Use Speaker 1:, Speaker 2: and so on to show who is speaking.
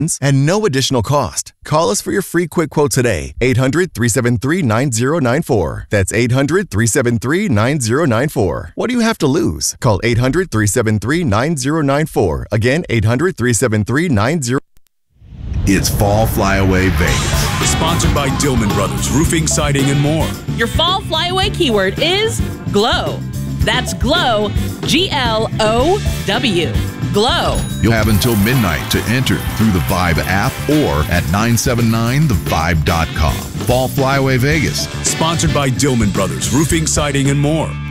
Speaker 1: and no additional cost. Call us for your free quick quote today. 800-373-9094. That's 800-373-9094. What do you have to lose? Call 800-373-9094. Again, 800-373-9094.
Speaker 2: It's Fall Flyaway Vegas.
Speaker 3: Sponsored by Dillman Brothers Roofing, Siding, and more.
Speaker 4: Your fall flyaway keyword is GLOW. That's GLOW, G-L-O-W. GLOW.
Speaker 2: You'll have until midnight to enter through the Vibe app or at 979thevibe.com. Fall Flyaway Vegas.
Speaker 3: Sponsored by Dillman Brothers Roofing, Siding, and more.